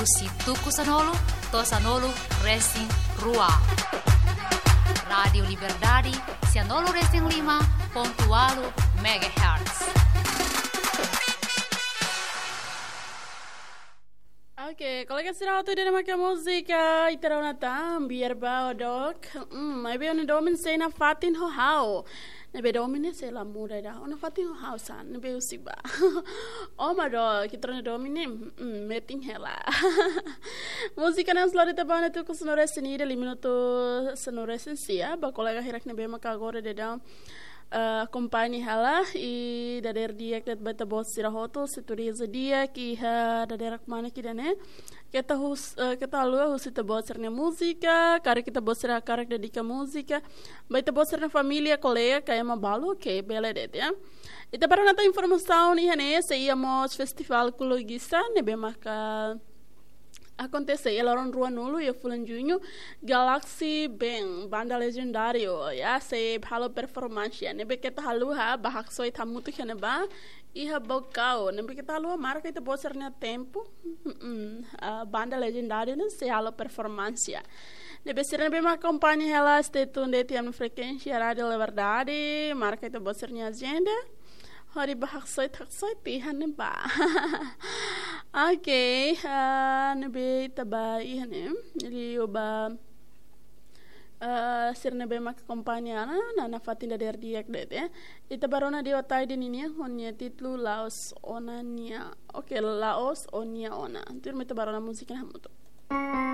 Usi tuku sanolo, to sanolo Racing Rua. Radio Liberdade, Sianolo Racing 5.8 MHz. Oke, kalau kita sudah waktu dia makan musika, itu orang tam biar bawa dok. Maybe on domin say na fatin ho how. Nabe domin say la muda dah. Ona fatin ho how san. Nabe usik ba. Oh my dog, kita orang domin meeting hela. Musika yang selalu ditabana tu ku sonore senida 5 minutos sonore sensia. Ba kolega hirak nabe maka agora de dam. Acompanhe ela e da dia que beta boss sira hotel seturiza dia que da derak mana que dane kita lua husita boss na música cara kita boss sira cara que dedica música beta boss na família colega que é uma balo que bela de ya ita para nata informação ni hane seíamos festival ecologista nebe marca acontece ela orang rua nulu ya fulan junho Galaxy Bang banda legendário ya se halo performance ya nebe kita halu ha bahak soi tamu tu kena ba iha bocau nebe kita halu marca itu bosernya tempo banda legendário ne se halo performance ya nebe sira nebe ma acompanha ela stay tunde tiam frequência radio Liberdade marca itu bosernya agenda hari bahak soi pihan ne ba okay nebe tabai hane jadi oba sir nebe mak kompanya na fatin da der diak det ya ita barona di watai din ini honya titlu Laos Onania okay Laos Onia Ona tur meta barona musikin hamuto